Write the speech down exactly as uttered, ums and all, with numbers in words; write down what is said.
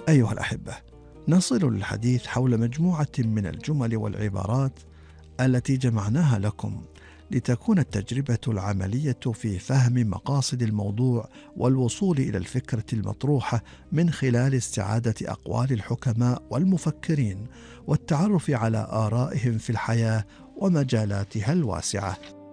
أيها الأحبة، نصل للحديث حول مجموعة من الجمل والعبارات التي جمعناها لكم لتكون التجربة العملية في فهم مقاصد الموضوع والوصول إلى الفكرة المطروحة من خلال استعادة أقوال الحكماء والمفكرين والتعرف على آرائهم في الحياة ومجالاتها الواسعة.